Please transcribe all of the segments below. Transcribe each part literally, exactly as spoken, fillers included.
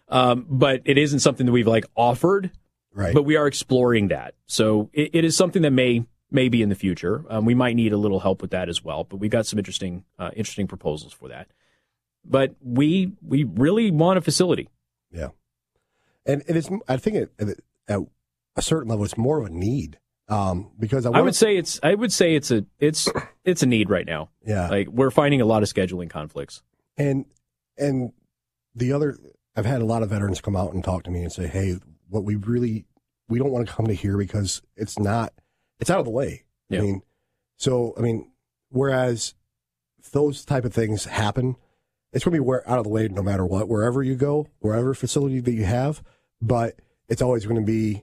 Um, but it isn't something that we've like offered. Right. But we are exploring that. So it, it is something that may may be in the future. Um, we might need a little help with that as well. But we've got some interesting uh, interesting proposals for that. But we we really want a facility. Yeah. And it is. I think it, it, at a certain level, it's more of a need. Um, because I, I would say it's I would say it's a it's it's a need right now. Yeah. Like we're finding a lot of scheduling conflicts. And and the other, I've had a lot of veterans come out and talk to me and say, hey, what we really, we don't want to come to here because it's not, it's out of the way. Yeah. I mean, so, I mean, whereas those type of things happen, it's going to be where, out of the way no matter what, wherever you go, wherever facility that you have, but it's always going to be,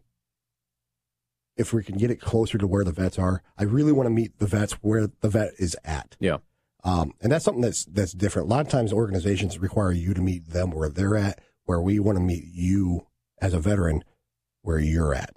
if we can get it closer to where the vets are. I really want to meet the vets where the vet is at. Yeah. Um, and that's something that's that's different. A lot of times organizations require you to meet them where they're at, where we want to meet you as a veteran where you're at.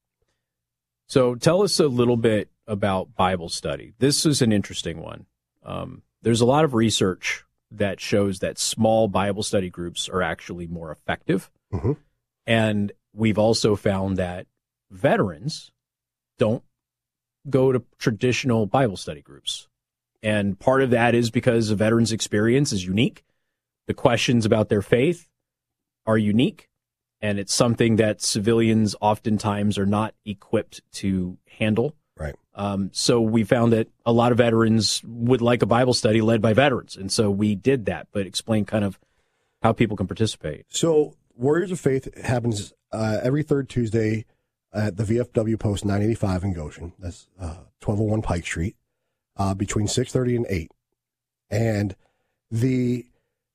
So tell us a little bit about Bible study. This is an interesting one. Um, there's a lot of research that shows that small Bible study groups are actually more effective. Mm-hmm. And we've also found that veterans don't go to traditional Bible study groups. And part of that is because a veteran's experience is unique. The questions about their faith are unique. And it's something that civilians oftentimes are not equipped to handle. Right. Um, so we found that a lot of veterans would like a Bible study led by veterans. And so we did that, but explain kind of how people can participate. So Warriors of Faith happens uh, every third Tuesday at the V F W Post nine eighty-five in Goshen. That's uh, twelve oh one Pike Street, uh, between six thirty and eight. And the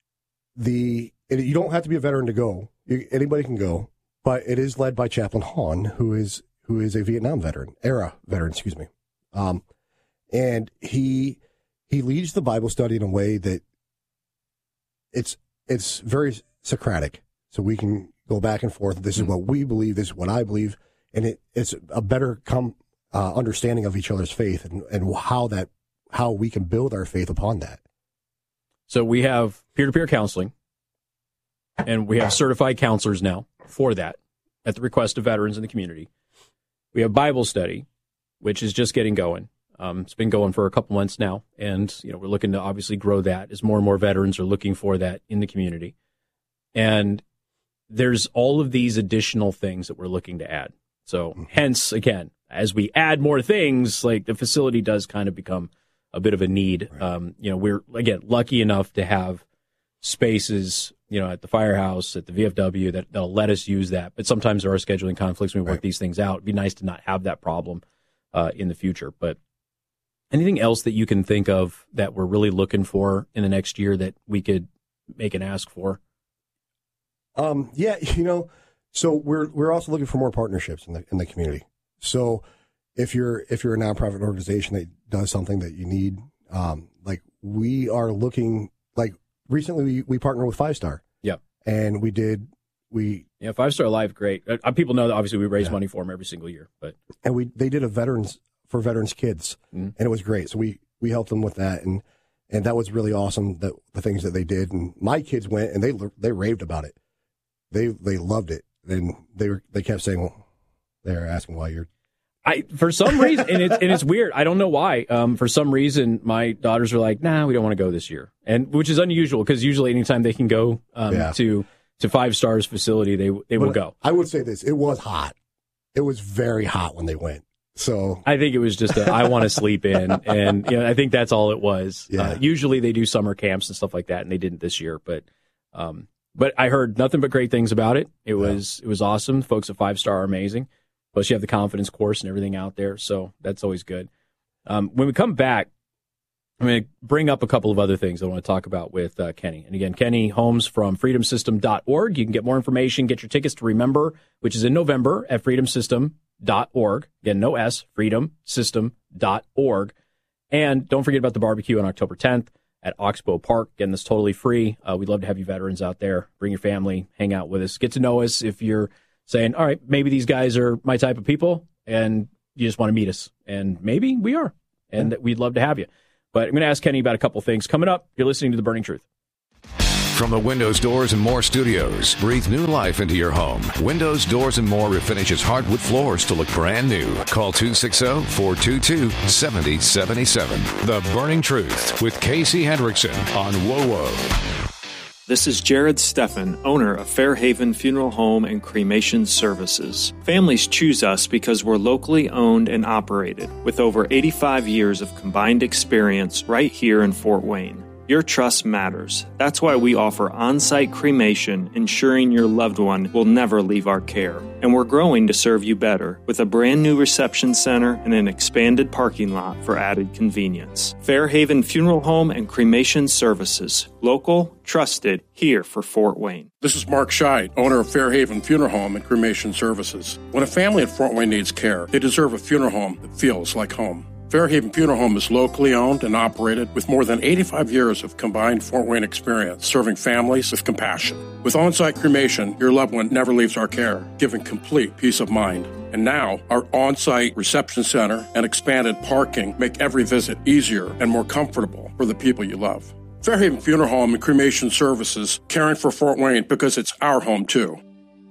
the it, you don't have to be a veteran to go. You, anybody can go, but it is led by Chaplain Hahn, who is who is a Vietnam veteran, era veteran, excuse me. Um, and he he leads the Bible study in a way that it's it's very Socratic. So we can go back and forth. This is what we believe. This is what I believe. And it, it's a better com, uh, understanding of each other's faith and, and how that how we can build our faith upon that. So we have peer-to-peer counseling, and we have certified counselors now for that at the request of veterans in the community. We have Bible study, which is just getting going. Um, it's been going for a couple months now, and you know we're looking to obviously grow that as more and more veterans are looking for that in the community. And there's all of these additional things that we're looking to add. So hence, again, as we add more things, like the facility does kind of become a bit of a need. Right. Um, you know, we're, again, lucky enough to have spaces, you know, at the firehouse, at the V F W that, that'll let us use that. But sometimes there are scheduling conflicts when we work Right. these things out. It'd be nice to not have that problem uh, in the future. But anything else that you can think of that we're really looking for in the next year that we could make an ask for? Um, yeah, you know, so we're we're also looking for more partnerships in the in the community. So if you're if you're a nonprofit organization that does something that you need, um, like we are looking, like recently we, we partnered with Five Star. Yeah. And we did we Yeah, Five Star Live, great. Uh, people know that obviously we raise Yeah. money for them every single year, but and we they did a veterans for veterans kids, Mhm. and it was great. So we we helped them with that, and and that was really awesome. That the things that they did, and my kids went and they they raved about it. They they loved it, and they were they kept saying, well, they were asking why you're. I for some reason, and it's and it's weird. I don't know why. Um, for some reason, my daughters are like, "Nah, we don't want to go this year," and which is unusual because usually anytime they can go um, Yeah. to to Five Stars facility, they they will But go. I would say this: it was hot. It was very hot when they went. So I think it was just a, I want to sleep in, and you know, I think that's all it was. Yeah. Uh, usually they do summer camps and stuff like that, and they didn't this year. But um, but I heard nothing but great things about it. It was it was awesome. Folks at Five Star are amazing. Plus, you have the confidence course and everything out there, so that's always good. Um, when we come back, I'm going to bring up a couple of other things I want to talk about with uh, Kenny. And again, Kenny Holmes from freedom system dot org. You can get more information, get your tickets to Remember, which is in November at freedom system dot org. Again, no S, freedom system dot org. And don't forget about the barbecue on October tenth at Oxbow Park. Again, that's totally free. Uh, we'd love to have you veterans out there. Bring your family, hang out with us, get to know us. If you're saying, all right, maybe these guys are my type of people, and you just want to meet us. And maybe we are, and we'd love to have you. But I'm going to ask Kenny about a couple things. Coming up, you're listening to The Burning Truth. From the Windows, Doors, and More studios, breathe new life into your home. Windows, Doors, and More refinishes hardwood floors to look brand new. Call two six zero, four two two, seven zero seven seven. The Burning Truth with Casey Hendrickson on W O W O. This is Jared Steffen, owner of Fairhaven Funeral Home and Cremation Services. Families choose us because we're locally owned and operated, with over eighty-five years of combined experience right here in Fort Wayne. Your trust matters. That's why we offer on-site cremation, ensuring your loved one will never leave our care. And we're growing to serve you better, with a brand new reception center and an expanded parking lot for added convenience. Fairhaven Funeral Home and Cremation Services. Local, trusted, here for Fort Wayne. This is Mark Scheid, owner of Fairhaven Funeral Home and Cremation Services. When a family at Fort Wayne needs care, they deserve a funeral home that feels like home. Fairhaven Funeral Home is locally owned and operated with more than eighty-five years of combined Fort Wayne experience, serving families with compassion. With on-site cremation, your loved one never leaves our care, giving complete peace of mind. And now, our on-site reception center and expanded parking make every visit easier and more comfortable for the people you love. Fairhaven Funeral Home and Cremation Services, caring for Fort Wayne because it's our home too.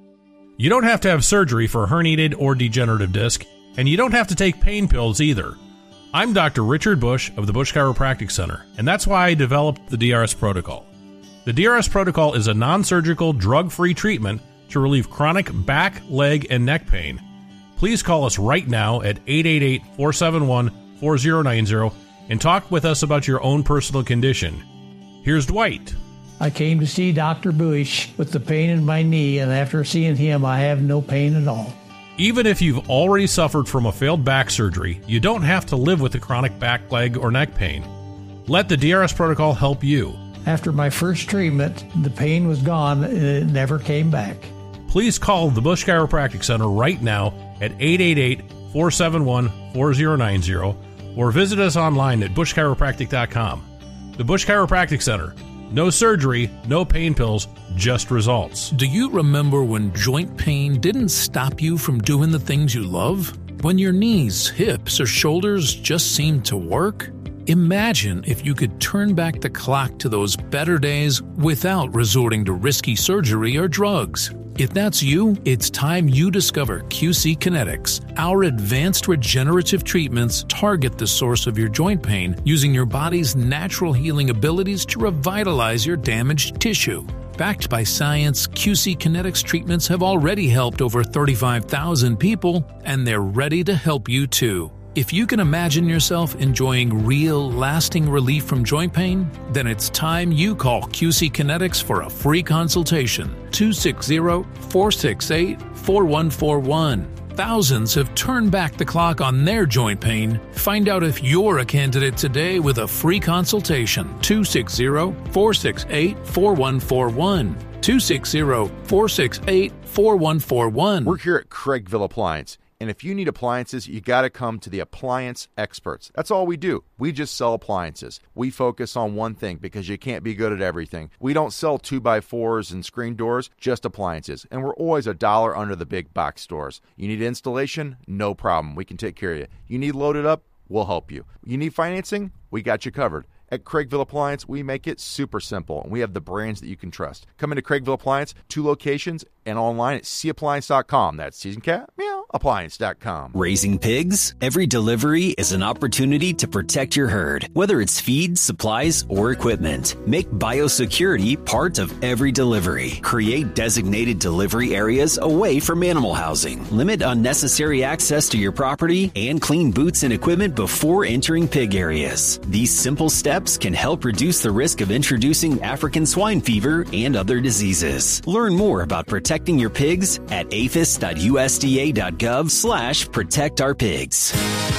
You don't have to have surgery for a herniated or degenerative disc, and you don't have to take pain pills either. I'm Doctor Richard Bush of the Bush Chiropractic Center, and that's why I developed the D R S Protocol. The D R S Protocol is a non-surgical, drug-free treatment to relieve chronic back, leg, and neck pain. Please call us right now at eight eight eight, four seven one, four zero nine zero and talk with us about your own personal condition. Here's Dwight. I came to see Doctor Bush with the pain in my knee, and after seeing him, I have no pain at all. Even if you've already suffered from a failed back surgery, you don't have to live with the chronic back, leg, or neck pain. Let the D R S Protocol help you. After my first treatment, the pain was gone and it never came back. Please call the Bush Chiropractic Center right now at eight eight eight, four seven one, four zero nine zero or visit us online at bush chiropractic dot com. The Bush Chiropractic Center. No surgery, no pain pills, just results. Do you remember when joint pain didn't stop you from doing the things you love? When your knees, hips, or shoulders just seemed to work? Imagine if you could turn back the clock to those better days without resorting to risky surgery or drugs. If that's you, it's time you discover Q C Kinetics. Our advanced regenerative treatments target the source of your joint pain using your body's natural healing abilities to revitalize your damaged tissue. Backed by science, Q C Kinetics treatments have already helped over thirty-five thousand people, and they're ready to help you too. If you can imagine yourself enjoying real, lasting relief from joint pain, then it's time you call Q C Kinetics for a free consultation. two six zero, four six eight, four one four one. Thousands have turned back the clock on their joint pain. Find out if you're a candidate today with a free consultation. two six zero, four six eight, four one four one. two six zero, four six eight, four one four one. We're here at Craigville Appliance. And if you need appliances, you got to come to the appliance experts. That's all we do. We just sell appliances. We focus on one thing because you can't be good at everything. We don't sell two by fours and screen doors, just appliances. And we're always a dollar under the big box stores. You need installation? No problem. We can take care of you. You need loaded up? We'll help you. You need financing? We got you covered. At Craigville Appliance, we make it super simple, and we have the brands that you can trust. Come into Craigville Appliance, two locations, and online at c appliance dot com. That's Season Cat, meow, appliance dot com. Raising pigs? Every delivery is an opportunity to protect your herd, whether it's feed, supplies, or equipment. Make biosecurity part of every delivery. Create designated delivery areas away from animal housing. Limit unnecessary access to your property and clean boots and equipment before entering pig areas. These simple steps can help reduce the risk of introducing African swine fever and other diseases. Learn more about protecting your pigs at aphis dot u s d a dot gov slash protect our pigs.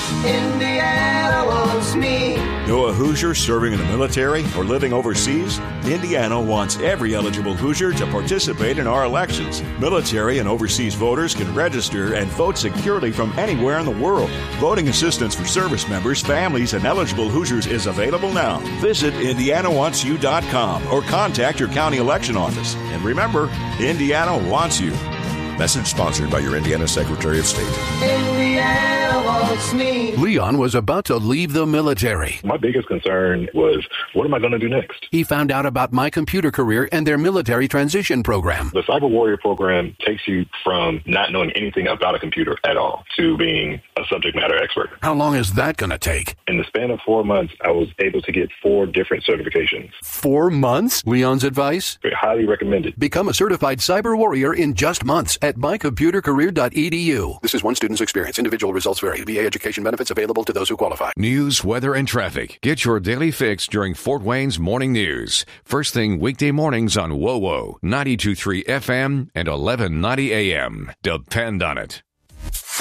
Indiana wants me. Know a Hoosier serving in the military or living overseas? Indiana wants every eligible Hoosier to participate in our elections. Military and overseas voters can register and vote securely from anywhere in the world. Voting assistance for service members, families, and eligible Hoosiers is available now. Visit indiana wants you dot com or contact your county election office. And remember, Indiana wants you. Message sponsored by your Indiana Secretary of State. Indiana wants was me. Leon was about to leave the military. My biggest concern was, what am I going to do next? He found out about My Computer Career and their military transition program. The Cyber Warrior program takes you from not knowing anything about a computer at all to being a subject matter expert. How long is that going to take? In the span of four months, I was able to get four different certifications. Four months? Leon's advice? Highly recommended. Become a certified cyber warrior in just months at my computer career dot e d u. This is one student's experience. Individual results vary. V A education benefits available to those who qualify. News, weather, and traffic. Get your daily fix during Fort Wayne's morning news. First thing weekday mornings on W O W O ninety-two point three F M and eleven ninety A M. Depend on it.